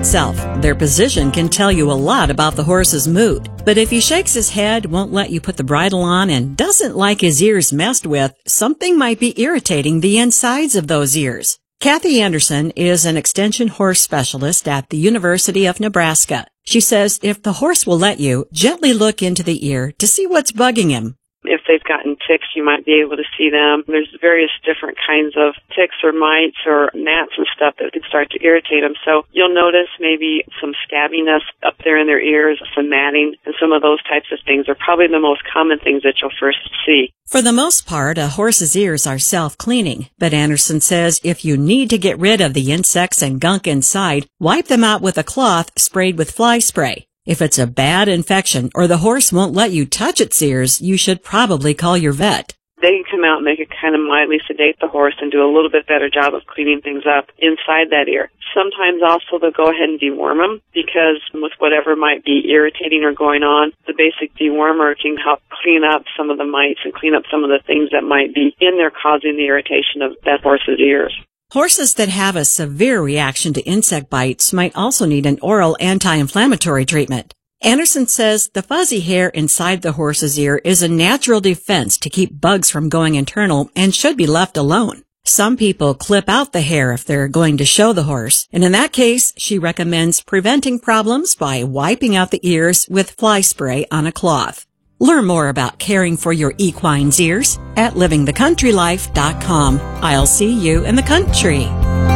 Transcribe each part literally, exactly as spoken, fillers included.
itself. Their position can tell you a lot about the horse's mood. But if he shakes his head, won't let you put the bridle on, and doesn't like his ears messed with, something might be irritating the insides of those ears. Kathy Anderson is an extension horse specialist at the University of Nebraska. She says if the horse will let you, gently look into the ear to see what's bugging him. If they've gotten ticks, you might be able to see them. There's various different kinds of ticks or mites or gnats and stuff that can start to irritate them. So you'll notice maybe some scabbiness up there in their ears, some matting, and some of those types of things are probably the most common things that you'll first see. For the most part, a horse's ears are self-cleaning, but Anderson says if you need to get rid of the insects and gunk inside, wipe them out with a cloth sprayed with fly spray. If it's a bad infection or the horse won't let you touch its ears, you should probably call your vet. They can come out and they can kind of mildly sedate the horse and do a little bit better job of cleaning things up inside that ear. Sometimes also they'll go ahead and deworm them because with whatever might be irritating or going on, the basic dewormer can help clean up some of the mites and clean up some of the things that might be in there causing the irritation of that horse's ears. Horses that have a severe reaction to insect bites might also need an oral anti-inflammatory treatment. Anderson says the fuzzy hair inside the horse's ear is a natural defense to keep bugs from going internal and should be left alone. Some people clip out the hair if they're going to show the horse, and in that case, she recommends preventing problems by wiping out the ears with fly spray on a cloth. Learn more about caring for your equine's ears at living the country life dot com. I'll see you in the country.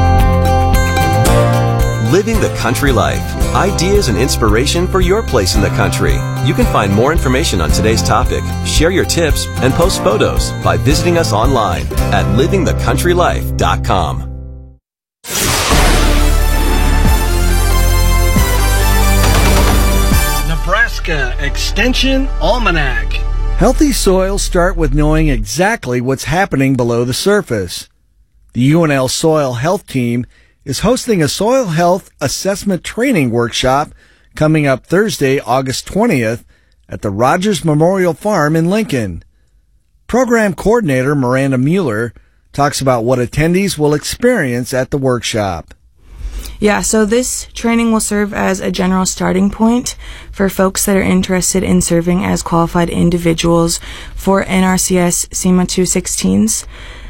Living the Country Life. Ideas and inspiration for your place in the country. You can find more information on today's topic, share your tips, and post photos by visiting us online at living the country life dot com. Nebraska Extension Almanac. Healthy soils start with knowing exactly what's happening below the surface. The U N L Soil Health Team is hosting a soil health assessment training workshop coming up Thursday, August twentieth at the Rogers Memorial Farm in Lincoln. Program coordinator Miranda Mueller talks about what attendees will experience at the workshop. Yeah, so this training will serve as a general starting point for folks that are interested in serving as qualified individuals for N R C S SEMA two sixteens.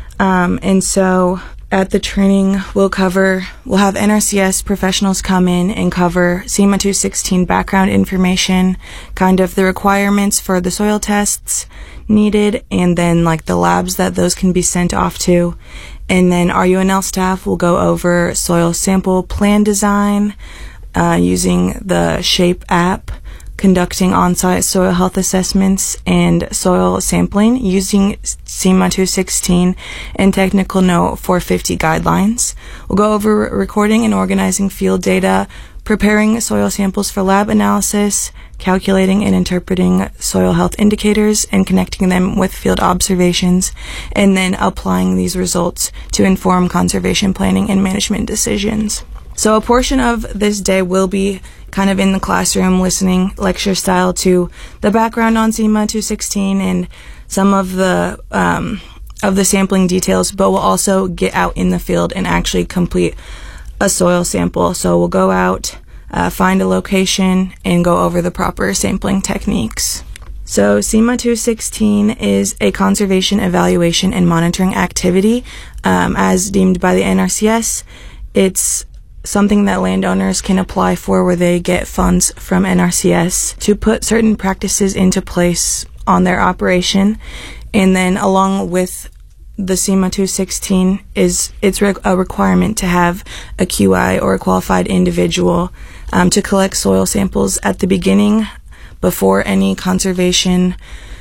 Um, and so at the training, we'll cover, we'll have N R C S professionals come in and cover SEMA two sixteen background information, kind of the requirements for the soil tests needed, and then like the labs that those can be sent off to. And then our U N L staff will go over soil sample plan design, uh, using the SHAPE app, conducting on-site soil health assessments and soil sampling using SEMA two sixteen and Technical Note four fifty guidelines. We'll go over recording and organizing field data, preparing soil samples for lab analysis, calculating and interpreting soil health indicators and connecting them with field observations, and then applying these results to inform conservation planning and management decisions. So a portion of this day will be kind of in the classroom, listening lecture style to the background on SEMA two sixteen and some of the um, of the sampling details, but we'll also get out in the field and actually complete a soil sample. So we'll go out, uh, find a location, and go over the proper sampling techniques. So SEMA two sixteen is a conservation evaluation and monitoring activity, um, as deemed by the N R C S. It's something that landowners can apply for where they get funds from N R C S to put certain practices into place on their operation. And then along with the SEMA two sixteen is it's re- a requirement to have a Q I or a qualified individual um, to collect soil samples at the beginning before any conservation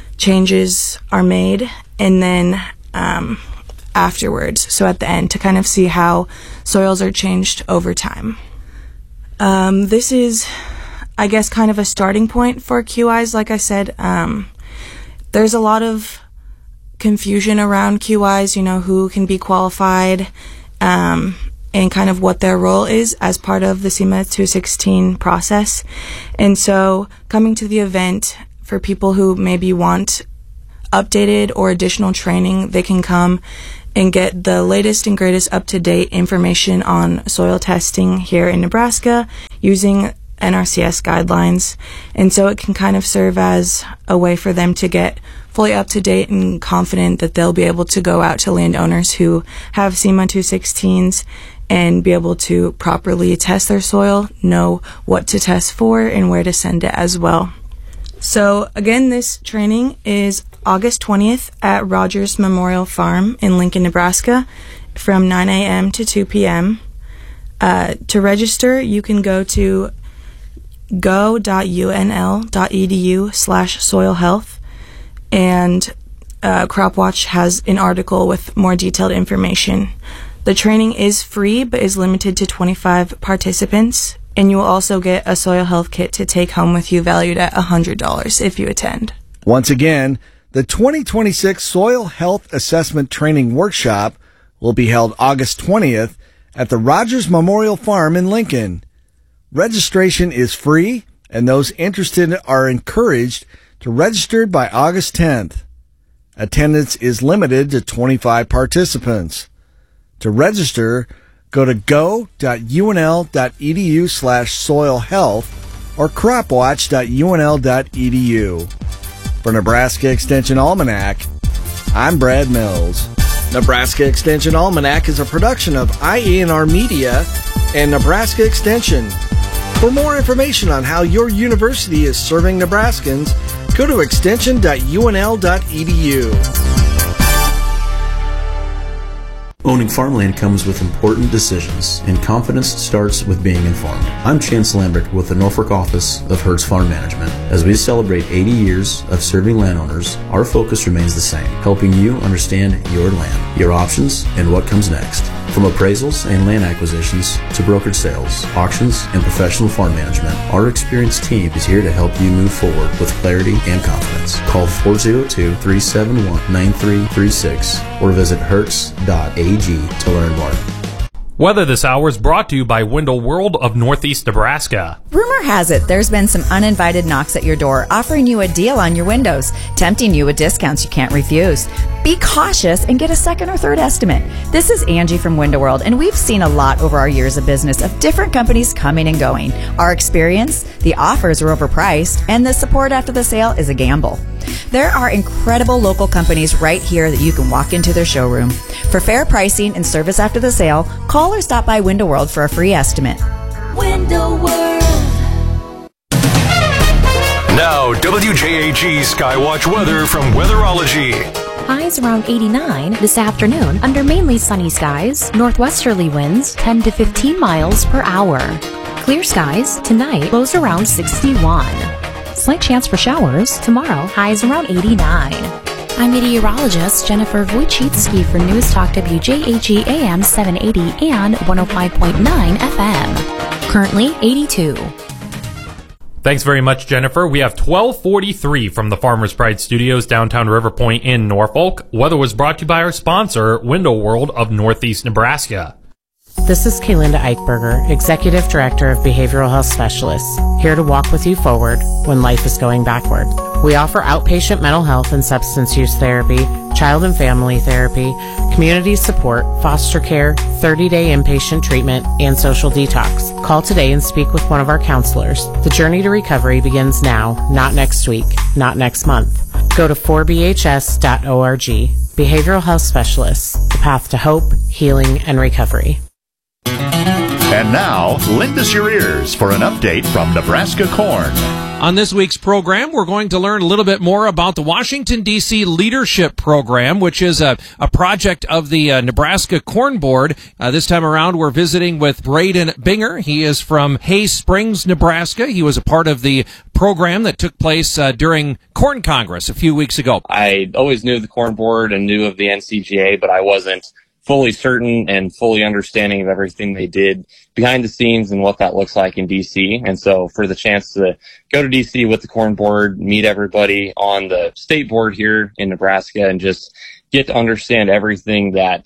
changes are made, and then um, afterwards, so at the end, to kind of see how soils are changed over time. Um, this is, I guess, kind of a starting point for Q Is. Like I said, um, there's a lot of confusion around Q Is, you know, who can be qualified, um, and kind of what their role is as part of the SEMA two sixteen process. And so coming to the event, for people who maybe want updated or additional training, they can come and get the latest and greatest up-to-date information on soil testing here in Nebraska. using N R C S guidelines. And so it can kind of serve as a way for them to get fully up to date and confident that they'll be able to go out to landowners who have SEMA two sixteens and be able to properly test their soil, know what to test for, and where to send it as well. So again, this training is August twentieth at Rogers Memorial Farm in Lincoln, Nebraska from nine a.m. to two p.m. Uh, to register, you can go to go.unl.edu slash soil health, and uh, CropWatch has an article with more detailed information. The training is free but is limited to twenty-five participants, and you will also get a soil health kit to take home with you valued at one hundred dollars if you attend. Once again, the twenty twenty-six Soil Health Assessment Training Workshop will be held August twentieth at the Rogers Memorial Farm in Lincoln. Registration is free, and those interested are encouraged to register by August tenth. Attendance is limited to twenty-five participants. To register, go to go.unl.edu slash soil health or cropwatch.unl.edu. For Nebraska Extension Almanac, I'm Brad Mills. Nebraska Extension Almanac is a production of I E N R Media and Nebraska Extension. For more information on how your university is serving Nebraskans, go to extension dot u n l dot e d u. Owning farmland comes with important decisions, and confidence starts with being informed. I'm Chance Lambert with the Norfolk office of Hertz Farm Management. As we celebrate eighty years of serving landowners, our focus remains the same, helping you understand your land, your options, and what comes next. From appraisals and land acquisitions to brokered sales, auctions, and professional farm management, our experienced team is here to help you move forward with clarity and confidence. Call four oh two, three seven one, nine three three six or visit hertz dot a g to learn more. Weather this hour is brought to you by Window World of Northeast Nebraska. Rumor has it there's been some uninvited knocks at your door offering you a deal on your windows, tempting you with discounts you can't refuse. Be cautious and get a second or third estimate. This is Angie from Window World, and we've seen a lot over our years of business of different companies coming and going. Our experience, the offers are overpriced, and the support after the sale is a gamble. There are incredible local companies right here that you can walk into their showroom. For fair pricing and service after the sale, call or stop by Window World for a free estimate. Window World. Now, W J A G Skywatch weather from Weatherology. Highs around eighty-nine this afternoon under mainly sunny skies, northwesterly winds ten to fifteen miles per hour. Clear skies tonight, lows around sixty-one. Slight chance for showers tomorrow, highs around eighty-nine. I'm meteorologist Jennifer Wojcicki for News Talk W J A G A M seven eighty and one oh five point nine F M. Currently eighty-two. Thanks very much, Jennifer. We have twelve forty-three from the Farmers Pride Studios, downtown River Point in Norfolk. Weather was brought to you by our sponsor, Window World of Northeast Nebraska. This is Kaylinda Eichberger, Executive Director of Behavioral Health Specialists, here to walk with you forward when life is going backward. We offer outpatient mental health and substance use therapy, child and family therapy, community support, foster care, thirty-day inpatient treatment, and social detox. Call today and speak with one of our counselors. The journey to recovery begins now, not next week, not next month. Go to four b h s dot org. Behavioral Health Specialists, the path to hope, healing, and recovery. And now, lend us your ears for an update from Nebraska Corn. On this week's program, we're going to learn a little bit more about the Washington, D C Leadership Program, which is a, a project of the uh, Nebraska Corn Board. Uh, this time around, we're visiting with Braden Binger. He is from Hay Springs, Nebraska. He was a part of the program that took place uh, during Corn Congress a few weeks ago. I always knew the Corn Board and knew of the N C G A, but I wasn't fully certain and fully understanding of everything they did behind the scenes and what that looks like in D C. And so for the chance to go to D C with the Corn Board, meet everybody on the state board here in Nebraska, and just get to understand everything that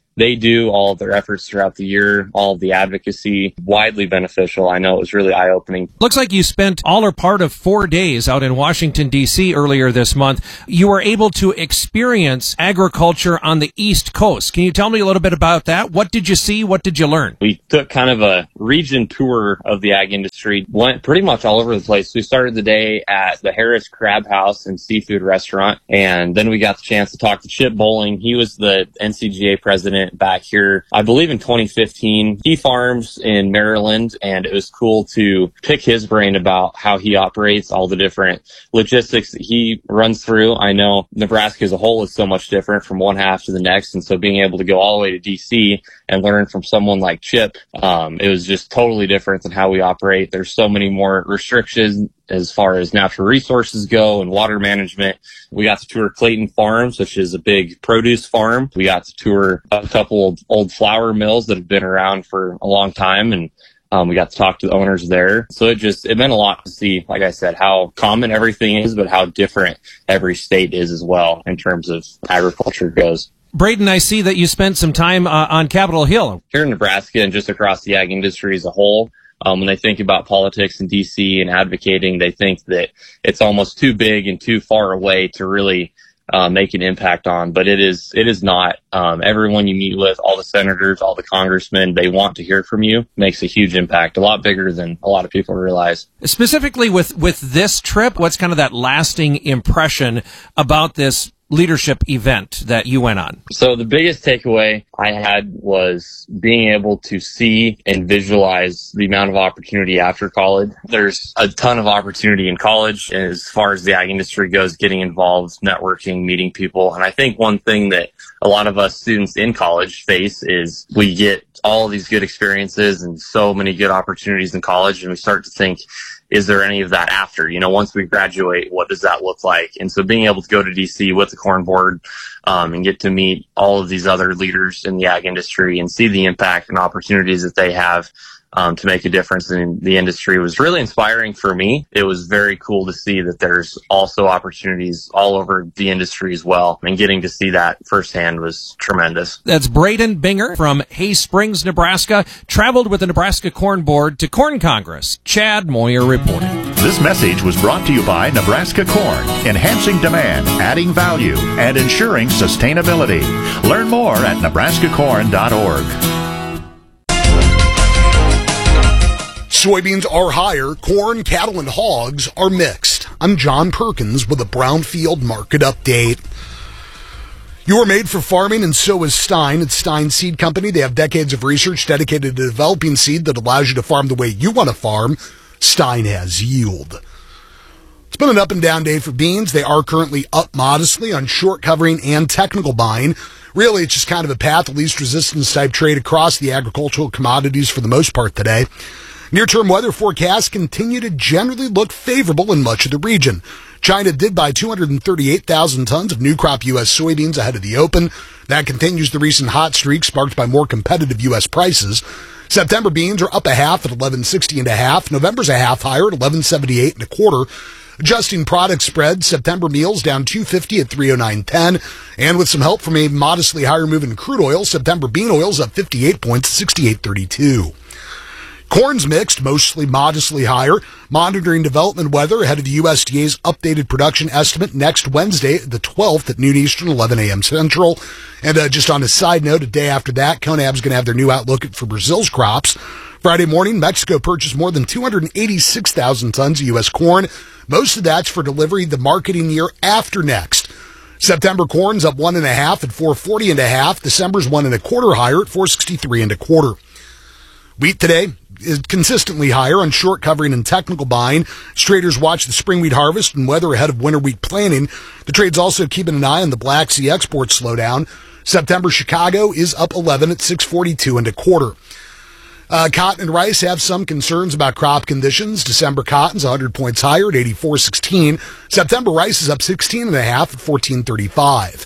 they do, all of their efforts throughout the year, all of the advocacy, widely beneficial. I know it was really eye-opening. Looks like you spent all or part of four days out in Washington, D C earlier this month. You were able to experience agriculture on the East Coast. Can you tell me a little bit about that? What did you see? What did you learn? We took kind of a region tour of the ag industry, went pretty much all over the place. We started the day at the Harris Crab House and Seafood Restaurant, and then we got the chance to talk to Chip Bowling. He was the N C G A president back here, I believe in twenty fifteen. He farms in Maryland, and it was cool to pick his brain about how he operates, all the different logistics that he runs through. I know Nebraska as a whole is so much different from one half to the next, and so being able to go all the way to D C and learn from someone like Chip, um, it was just totally different than how we operate. There's so many more restrictions as far as natural resources go and water management. We got to tour Clayton Farms, which is a big produce farm. We got to tour a couple of old flour mills that have been around for a long time, and um, we got to talk to the owners there. So it just, it meant a lot to see, like I said, how common everything is, but how different every state is as well in terms of agriculture goes. Braden, I see that you spent some time uh, on Capitol Hill. Here in Nebraska and just across the ag industry as a whole, Um, when they think about politics in D C and advocating, they think that it's almost too big and too far away to really uh, make an impact on. But it is, it is not. Um, everyone you meet with, all the senators, all the congressmen, they want to hear from you. Makes a huge impact, a lot bigger than a lot of people realize. Specifically with, with this trip, what's kind of that lasting impression about this leadership event that you went on? So the biggest takeaway I had was being able to see and visualize the amount of opportunity after college. There's a ton of opportunity in college as far as the ag industry goes, getting involved, networking, meeting people. And I think one thing that a lot of us students in college face is we get all of these good experiences and so many good opportunities in college, and we start to think, is there any of that after? You know, once we graduate, what does that look like? And so being able to go to D C with the Corn Board um, and get to meet all of these other leaders in the ag industry and see the impact and opportunities that they have um, to make a difference in the industry was really inspiring for me. It was very cool to see that there's also opportunities all over the industry as well. And getting to see that firsthand was tremendous. That's Braden Binger from Hay Springs, Nebraska, traveled with the Nebraska Corn Board to Corn Congress. Chad Moyer reporting. This message was brought to you by Nebraska Corn, enhancing demand, adding value, and ensuring sustainability. Learn more at nebraska corn dot org. Soybeans are higher, corn, cattle, and hogs are mixed. I'm John Perkins with a Brownfield Market Update. You are made for farming, and so is Stein. It's Stein Seed Company. They have decades of research dedicated to developing seed that allows you to farm the way you want to farm. Stein has yield. It's been an up and down day for beans. They are currently up modestly on short covering and technical buying. Really, it's just kind of a path of least resistance type trade across the agricultural commodities for the most part today. Near-term weather forecasts continue to generally look favorable in much of the region. China did buy two hundred thirty-eight thousand tons of new crop U S soybeans ahead of the open. That continues the recent hot streak sparked by more competitive U S prices. September beans are up a half at eleven sixty and a half. November's a half higher at eleven seventy-eight and a quarter. Adjusting product spread, September meals down two fifty at three oh nine ten. And with some help from a modestly higher move in crude oil, September bean oil's up fifty-eight points at sixty-eight thirty-two. Corn's mixed, mostly modestly higher. Monitoring development weather ahead of the U S D A's updated production estimate next Wednesday, the twelfth at noon Eastern, eleven a.m. Central. And uh, just on a side note, a day after that, CONAB's going to have their new outlook for Brazil's crops. Friday morning, Mexico purchased more than two hundred eighty-six thousand tons of U S corn. Most of that's for delivery the marketing year after next. September corn's up one and a half at four forty and a half. December's one and a quarter higher at four sixty-three and a quarter. Wheat today is consistently higher on short covering and technical buying. Traders watch the spring wheat harvest and weather ahead of winter wheat planting. The trade's also keeping an eye on the Black Sea export slowdown. September Chicago is up eleven at six forty-two and a quarter. Uh, cotton and rice have some concerns about crop conditions. December cotton's one hundred points higher at eighty-four sixteen. September rice is up sixteen and a half at fourteen thirty-five.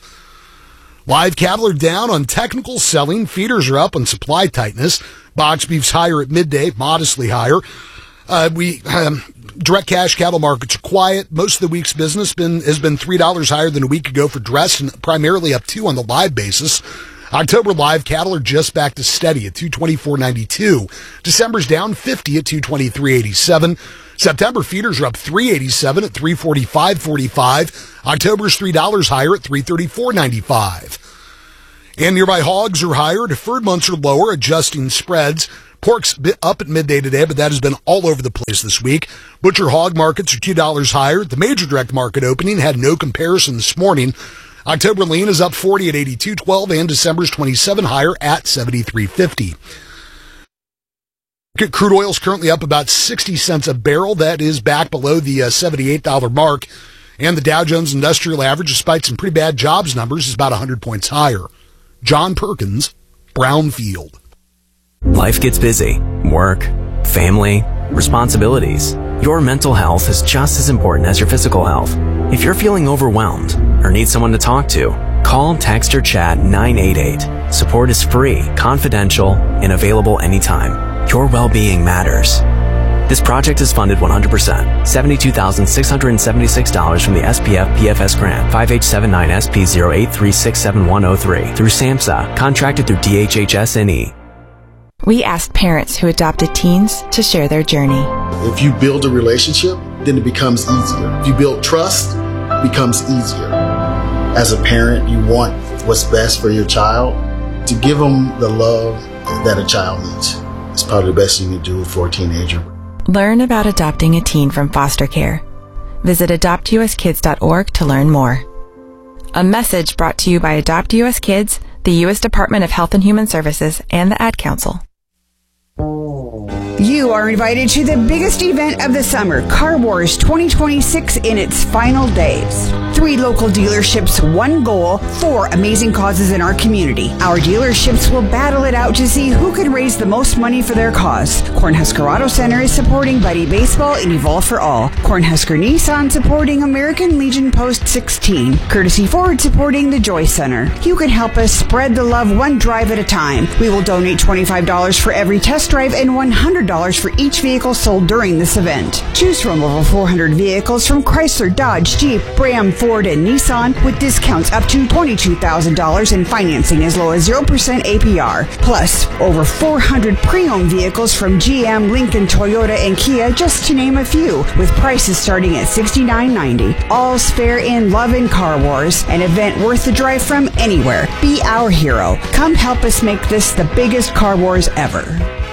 Live cattle are down on technical selling. Feeders are up on supply tightness. Box beef's higher at midday, modestly higher. Uh, we um, direct cash cattle markets are quiet. Most of the week's business been has been three dollars higher than a week ago for dressed, and primarily up two on the live basis. October live cattle are just back to steady at two twenty-four ninety-two. December's down fifty at two twenty-three eighty-seven. September feeders are up three eighty-seven at three forty-five forty-five. October's three dollars higher at three thirty-four ninety-five. And nearby hogs are higher. Deferred months are lower, adjusting spreads. Pork's up at midday today, but that has been all over the place this week. Butcher hog markets are two dollars higher. The major direct market opening had no comparison this morning. October lean is up forty at eighty-two twelve, and December's twenty-seven higher at seventy-three fifty. Crude oil is currently up about sixty cents a barrel. That is back below the uh, seventy-eight dollars mark. And the Dow Jones Industrial Average, despite some pretty bad jobs numbers, is about one hundred points higher. John Perkins, Brownfield. Life gets busy. Work, family, responsibilities. Your mental health is just as important as your physical health. If you're feeling overwhelmed or need someone to talk to, call, text, or chat nine eight eight. Support is free, confidential, and available anytime. Your well-being matters. This project is funded one hundred percent. seventy-two thousand six hundred seventy-six dollars from the S P F P F S grant five H seven nine S P zero eight three six seven one zero three through SAMHSA, contracted through D H H S N E. We asked parents who adopted teens to share their journey. If you build a relationship, then it becomes easier. If you build trust, it becomes easier. As a parent, you want what's best for your child. To give them the love that a child needs is probably the best you can do for a teenager. Learn about adopting a teen from foster care. Visit adopt U S kids dot org to learn more. A message brought to you by Adopt U S Kids, the U S Department of Health and Human Services, and the Ad Council. You are invited to the biggest event of the summer, Car Wars twenty twenty-six, in its final days. Three local dealerships, one goal, four amazing causes in our community. Our dealerships will battle it out to see who can raise the most money for their cause. Cornhusker Auto Center is supporting Buddy Baseball and Evolve for All. Cornhusker Nissan supporting American Legion Post sixteen. Courtesy Ford supporting the Joy Center. You can help us spread the love one drive at a time. We will donate twenty-five dollars for every test drive and one hundred dollars for each vehicle sold during this event. Choose from over four hundred vehicles from Chrysler, Dodge, Jeep, Ram, Ford, and Nissan with discounts up to twenty-two thousand dollars and financing as low as zero percent A P R. Plus, over four hundred pre-owned vehicles from G M, Lincoln, Toyota, and Kia, just to name a few, with prices starting at sixty-nine ninety. All's fair in Love and Car Wars, an event worth the drive from anywhere. Be our hero. Come help us make this the biggest Car Wars ever.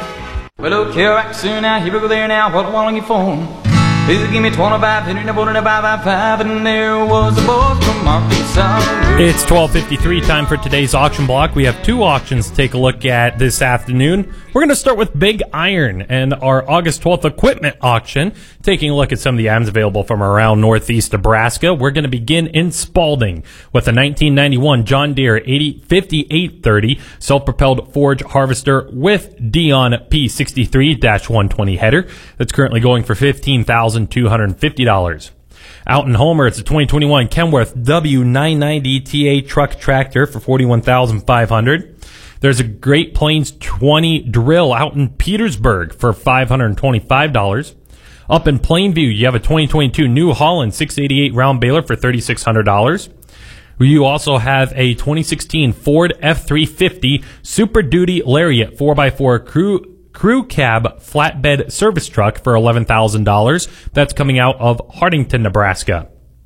Well, okay, right soon now, here we go there now, what I want on your phone. Please give me twenty-five, ten, five, five, and there was a boy from Arkansas. It's twelve fifty-three, time for today's auction block. We have two auctions to take a look at this afternoon. We're going to start with Big Iron and our August twelfth equipment auction, taking a look at some of the items available from around northeast Nebraska. We're going to begin in Spalding with a nineteen ninety-one John Deere fifty-eight thirty self-propelled forage harvester with Dion P sixty-three dash one twenty header that's currently going for fifteen thousand two hundred fifty dollars. Out in Homer, it's a twenty twenty-one Kenworth W nine ninety T A truck tractor for forty-one thousand five hundred dollars. There's a Great Plains twenty drill out in Petersburg for five hundred twenty-five dollars. Up in Plainview, you have a twenty twenty-two New Holland six eighty-eight round baler for three thousand six hundred dollars. You also have a twenty sixteen Ford F three fifty Super Duty Lariat four by four crew crew cab flatbed service truck for eleven thousand dollars. That's coming out of Hardington, Nebraska.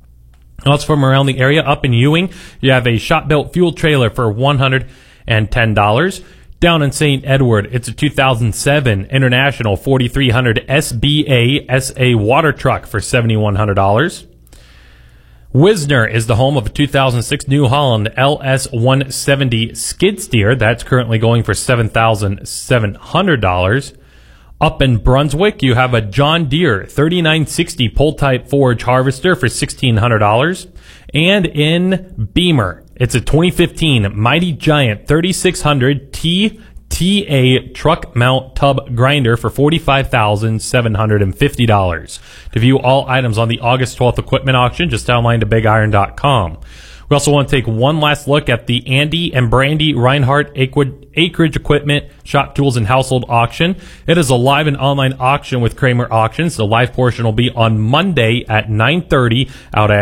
Also from around the area, up in Ewing, you have a shop-built fuel trailer for one hundred ten dollars. Down in Saint Edward, it's a two thousand seven International forty-three hundred S B A S A water truck for seven thousand one hundred dollars. Wisner is the home of a two thousand six New Holland L S one seventy skid steer. That's currently going for seven thousand seven hundred dollars. Up in Brunswick, you have a John Deere thirty-nine sixty pull-type forage harvester for sixteen hundred dollars. And in Beamer, it's a twenty fifteen Mighty Giant thirty-six hundred T T A truck mount tub grinder for forty-five thousand seven hundred fifty dollars. To view all items on the August twelfth equipment auction, just online to big iron dot com. We also want to take one last look at the Andy and Brandy Reinhardt Acreage Equipment Shop Tools and Household Auction. It is a live and online auction with Kramer Auctions. The live portion will be on Monday at nine thirty out at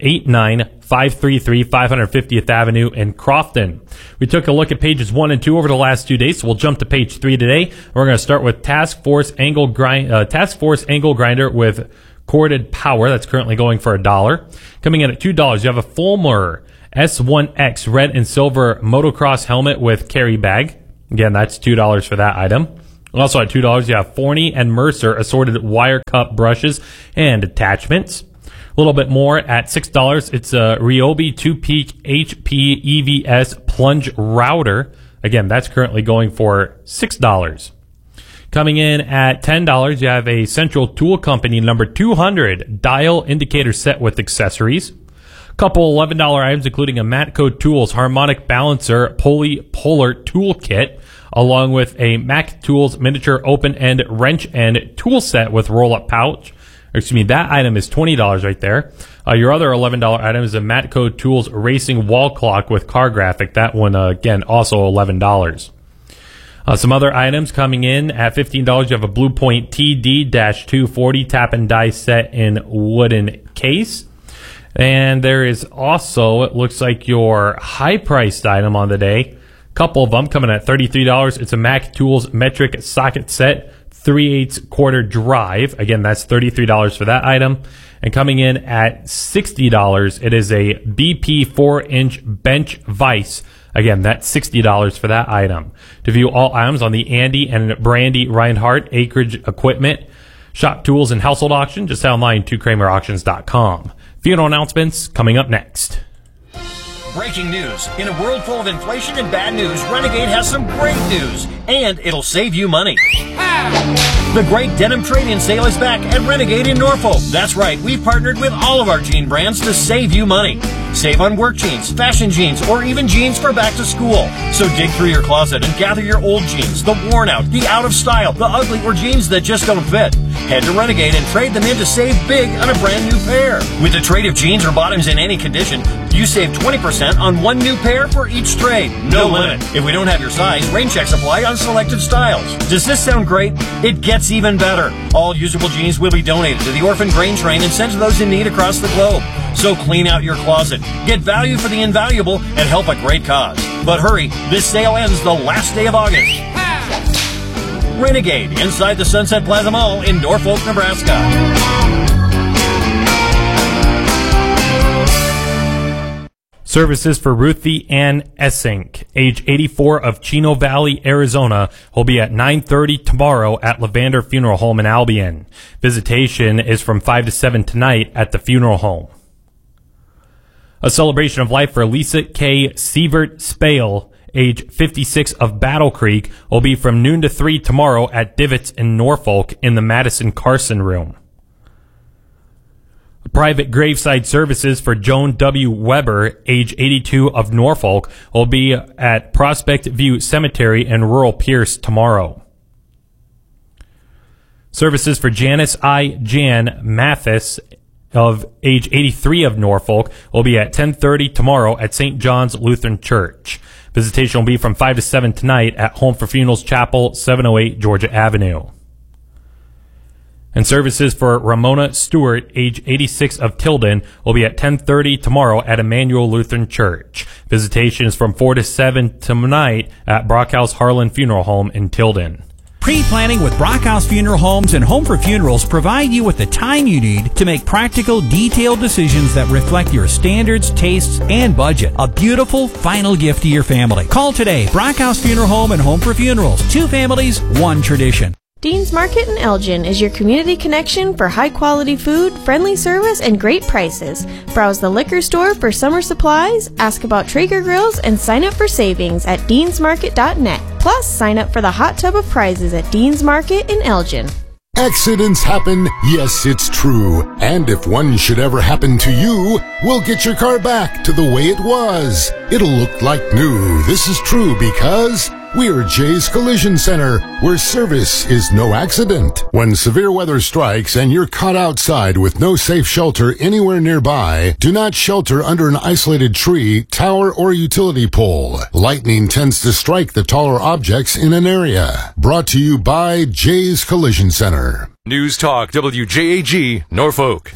eight nine five three three five hundred fiftieth Avenue in Crofton. We took a look at pages one and two over the last two days, so we'll jump to page three today. We're going to start with Task Force Angle Grind, uh, Task Force Angle Grinder with corded power. That's currently going for a dollar. Coming in at two dollars, you have a Fulmer S one X red and silver motocross helmet with carry bag. Again, that's two dollars for that item. Also at two dollars, you have Forney and Mercer assorted wire cup brushes and attachments. A little bit more at six dollars, it's a Ryobi two-peak H P E V S plunge router. Again, that's currently going for six dollars. Coming in at ten dollars, you have a Central Tool Company number two hundred dial indicator set with accessories. A couple eleven dollars items, including a Matco Tools harmonic balancer polypolar tool kit, along with a Mac Tools miniature open-end wrench end tool set with roll-up pouch. Excuse me, that item is twenty dollars right there. Uh, your other eleven dollars item is a Matco Tools racing wall clock with car graphic. That one, uh, again, also eleven dollars. Uh, some other items coming in at fifteen dollars. You have a Blue Point T D two forty tap and die set in wooden case. And there is also, it looks like your high-priced item on the day. Couple of them coming at thirty-three dollars. It's a Mac Tools metric socket set, three eighths quarter drive. Again, that's thirty-three dollars for that item. And coming in at sixty dollars, it is a B P four inch bench vise. Again, that's sixty dollars for that item. To view all items on the Andy and Brandy Reinhardt Acreage Equipment Shop Tools and Household Auction, just online to Kramer Auctions dot com. Funeral announcements coming up next. Breaking news. In a world full of inflation and bad news, Renegade has some great news, and it'll save you money. The great denim trade-in sale is back at Renegade in Norfolk. That's right, we've partnered with all of our jean brands to save you money. Save on work jeans, fashion jeans, or even jeans for back to school. So dig through your closet and gather your old jeans, the worn out, the out of style, the ugly, or jeans that just don't fit. Head to Renegade and trade them in to save big on a brand new pair. With a trade of jeans or bottoms in any condition, you save twenty percent on one new pair for each trade. No limit. If we don't have your size, rain checks apply on selected styles. Does this sound great? It gets even better. All usable jeans will be donated to the Orphan Grain Train and sent to those in need across the globe. So clean out your closet, get value for the invaluable, and help a great cause. But hurry, this sale ends the last day of August. Renegade, inside the Sunset Plaza Mall in Norfolk, Nebraska. Services for Ruthie Ann Essink, age eighty-four, of Chino Valley, Arizona, will be at nine thirty tomorrow at Lavander Funeral Home in Albion. Visitation is from five to seven tonight at the funeral home. A celebration of life for Lisa K. Sievert Spale, age fifty-six, of Battle Creek, will be from noon to three tomorrow at Divots in Norfolk in the Madison Carson Room. Private graveside services for Joan W. Weber, age eighty-two, of Norfolk, will be at Prospect View Cemetery in rural Pierce tomorrow. Services for Janice I. Jan Mathis, of age eighty-three, of Norfolk, will be at ten thirty tomorrow at Saint John's Lutheran Church. Visitation will be from five to seven tonight at Home for Funerals Chapel, seven oh eight Georgia Avenue. And services for Ramona Stewart, age eighty-six, of Tilden, will be at ten thirty tomorrow at Emmanuel Lutheran Church. Visitation is from four to seven tonight at Brockhouse Harlan Funeral Home in Tilden. Pre-planning with Brockhouse Funeral Homes and Home for Funerals provide you with the time you need to make practical, detailed decisions that reflect your standards, tastes, and budget. A beautiful final gift to your family. Call today. Brockhouse Funeral Home and Home for Funerals. Two families, one tradition. Dean's Market in Elgin is your community connection for high-quality food, friendly service, and great prices. Browse the liquor store for summer supplies, ask about Traeger grills, and sign up for savings at deans market dot net. Plus, sign up for the hot tub of prizes at Dean's Market in Elgin. Accidents happen, yes, it's true. And if one should ever happen to you, we'll get your car back to the way it was. It'll look like new. This is true because we're Jay's Collision Center, where service is no accident. When severe weather strikes and you're caught outside with no safe shelter anywhere nearby, do not shelter under an isolated tree, tower, or utility pole. Lightning tends to strike the taller objects in an area. Brought to you by Jay's Collision Center. News Talk W J A G, Norfolk.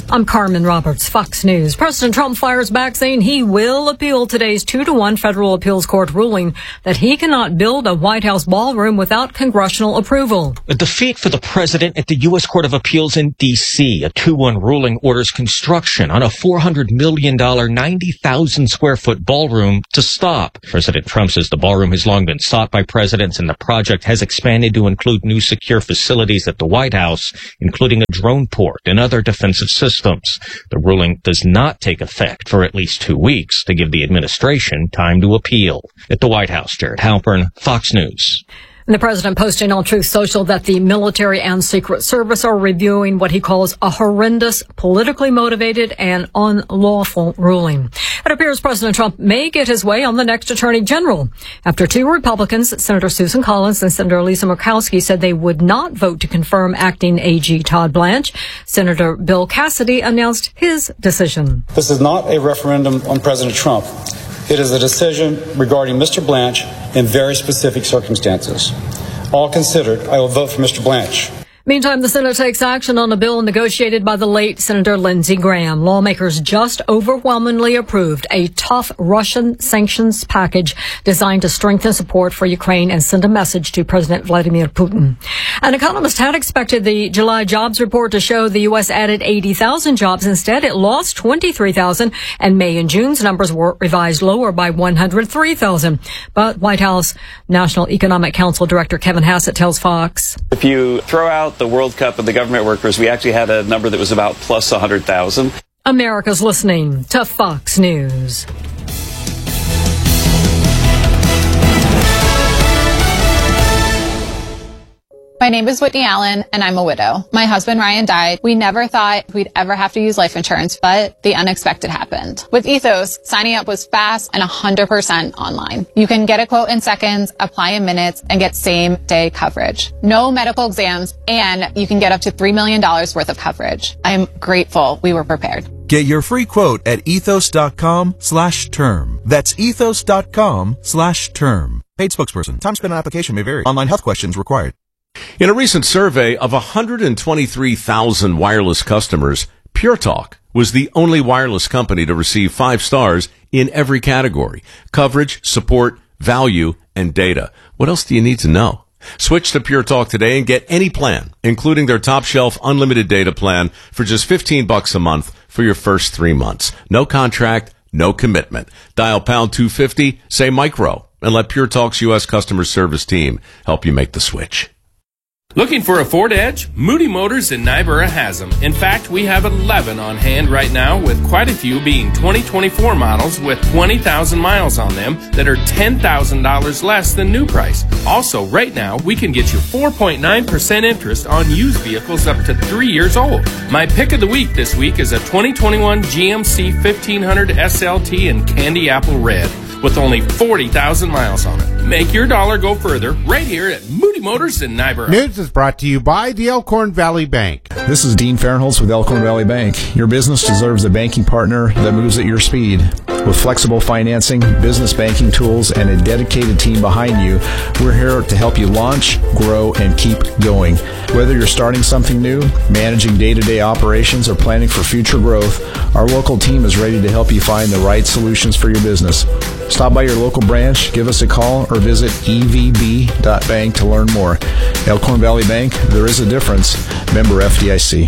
I'm Carmen Roberts, Fox News. President Trump fires back saying he will appeal today's two to one federal appeals court ruling that he cannot build a White House ballroom without congressional approval. A defeat for the president at the U S Court of Appeals in D C. A two one ruling orders construction on a four hundred million dollars, ninety thousand square foot ballroom to stop. President Trump says the ballroom has long been sought by presidents, and the project has expanded to include new secure facilities at the White House, including a drone port and other defensive systems. The ruling does not take effect for at least two weeks to give the administration time to appeal. At the White House, Jared Halpern, Fox News. And the president posting on Truth Social that the military and Secret Service are reviewing what he calls a horrendous, politically motivated and unlawful ruling. It appears President Trump may get his way on the next attorney general after two Republicans, Senator Susan Collins and Senator Lisa Murkowski, said they would not vote to confirm acting A G Todd Blanche. Senator Bill Cassidy announced his decision. This is not a referendum on President Trump. It is a decision regarding Mister Blanche in very specific circumstances. All considered, I will vote for Mister Blanche. Meantime, the Senate takes action on a bill negotiated by the late Senator Lindsey Graham. Lawmakers just overwhelmingly approved a tough Russian sanctions package designed to strengthen support for Ukraine and send a message to President Vladimir Putin. An economist had expected the July jobs report to show the U S added eighty thousand jobs. Instead, it lost twenty-three thousand, and May and June's numbers were revised lower by one hundred three thousand. But White House National Economic Council Director Kevin Hassett tells Fox, if you throw out the World Cup and the government workers, we actually had a number that was about plus one hundred thousand. America's listening to Fox News. My name is Whitney Allen, and I'm a widow. My husband, Ryan, died. We never thought we'd ever have to use life insurance, but the unexpected happened. With Ethos, signing up was fast and one hundred percent online. You can get a quote in seconds, apply in minutes, and get same-day coverage. No medical exams, and you can get up to three million dollars worth of coverage. I'm grateful we were prepared. Get your free quote at ethos.com slash term. That's ethos.com slash term. Paid spokesperson. Time spent on application may vary. Online health questions required. In a recent survey of one hundred twenty-three thousand wireless customers, Pure Talk was the only wireless company to receive five stars in every category: coverage, support, value, and data. What else do you need to know? Switch to Pure Talk today and get any plan, including their top shelf unlimited data plan, for just fifteen bucks a month for your first three months. No contract, no commitment. Dial pound two fifty, say micro, and let Pure Talk's U S customer service team help you make the switch. Looking for a Ford Edge? Moody Motors in Nyborough has them. In fact, we have eleven on hand right now, with quite a few being twenty twenty-four models with twenty thousand miles on them that are ten thousand dollars less than new price. Also, right now, we can get you four point nine percent interest on used vehicles up to three years old. My pick of the week this week is a twenty twenty-one G M C fifteen hundred S L T in Candy Apple Red, with only forty thousand miles on it. Make your dollar go further right here at Moody Motors in Nyborough. News is brought to you by the Elkhorn Valley Bank. This is Dean Fahrenholtz with Elkhorn Valley Bank. Your business deserves a banking partner that moves at your speed. With flexible financing, business banking tools, and a dedicated team behind you, we're here to help you launch, grow, and keep going. Whether you're starting something new, managing day-to-day operations, or planning for future growth, our local team is ready to help you find the right solutions for your business. Stop by your local branch, give us a call, or visit e v b dot bank to learn more. Elkhorn Valley Bank, there is a difference. Member F D I C.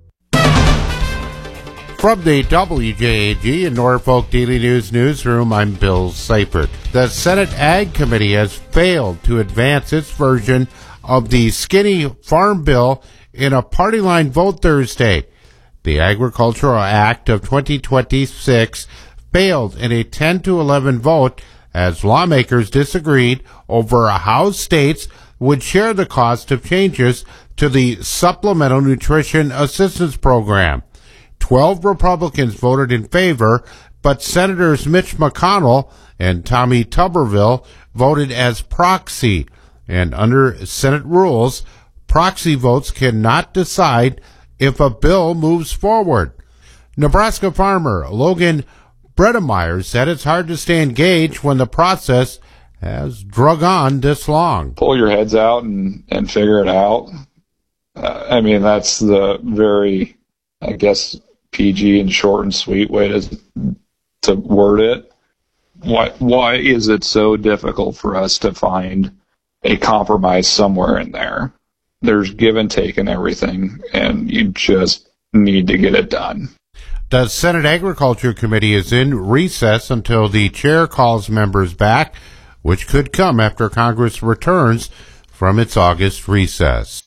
From the W J A G and Norfolk Daily News newsroom, I'm Bill Seifert. The Senate Ag Committee has failed to advance its version of the skinny farm bill in a party line vote Thursday. The Agricultural Act of twenty twenty-six failed in a ten to eleven vote as lawmakers disagreed over how states would share the cost of changes to the Supplemental Nutrition Assistance Program. Twelve Republicans voted in favor, but Senators Mitch McConnell and Tommy Tuberville voted as proxy. And under Senate rules, proxy votes cannot decide if a bill moves forward. Nebraska farmer Logan Bredemeyer said it's hard to stay engaged when the process has drug on this long. Pull your heads out and, and figure it out. Uh, I mean, that's the very, I guess, P G and short and sweet way to to word it. Why why is it so difficult for us to find a compromise somewhere in there? There's give and take in everything, and you just need to get it done. The Senate Agriculture Committee is in recess until the chair calls members back, which could come after Congress returns from its August recess.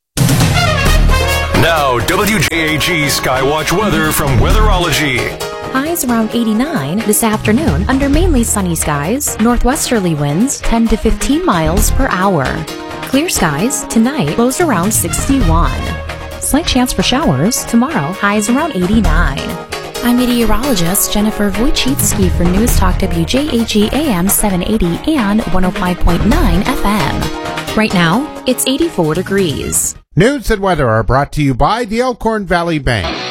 Now, W J A G Skywatch weather from Weatherology. Highs around eighty-nine this afternoon under mainly sunny skies, northwesterly winds ten to fifteen miles per hour. Clear skies tonight, lows around sixty-one. Slight chance for showers tomorrow, highs around eighty-nine. I'm meteorologist Jennifer Wojcicki for News Talk W J A G A M seven eighty and one oh five point nine F M. Right now, it's eighty-four degrees. News and weather are brought to you by the Elkhorn Valley Bank.